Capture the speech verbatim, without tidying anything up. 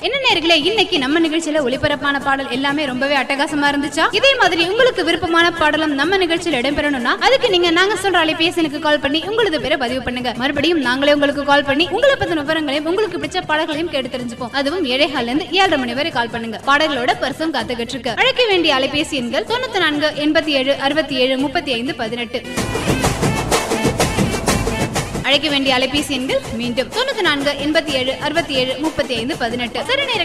என்ன நேயர்களே, இன்னைக்கு நம்ம நிகழ்ச்சியில ஒளிபரப்பான பாடல் எல்லாமே ரொம்பவே அட்டகாசமா இருந்துச்சா? இதே மாதிரி உங்களுக்கு விருப்பமான பாடலும் நம்ம நிகழ்ச்சியில் இடம்பெறணும்னா அதுக்கு நீங்க நாங்க சொல்ற அலைபேசிக்கு கால் பண்ணி உங்களது பேரை பதிவு பண்ணுங்க. மறுபடியும் நாங்களே உங்களுக்கு கால் பண்ணி உங்களை பத்தின விவரங்களையும் உங்களுக்கு பிடிச்ச பாடல்களையும் கேட்டு தெரிஞ்சுப்போம். அதுவும் ஏழைகால இருந்து ஏழரை மணி வரை கால் பண்ணுங்க. பாடல்களோட பரிசும் காத்துக்கிட்டு இருக்கு. அழைக்க வேண்டிய அலைபேசி எண்கள் தொண்ணூத்தி நான்கு எண்பத்தி ஏழு அறுபத்தி ஏழு முப்பத்தி ஐந்து பதினெட்டு. அழைக்க வேண்டிய அலைபேசி எண்கள் மீண்டும் தொண்ணூத்தி நான்கு எண்பத்தி ஏழு அறுபத்தி ஏழு முப்பத்தி ஐந்து பதினெட்டு. சரி.